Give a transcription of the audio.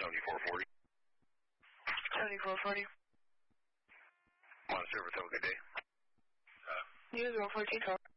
7440. 7440. On service, have a good day. You as well, 1412.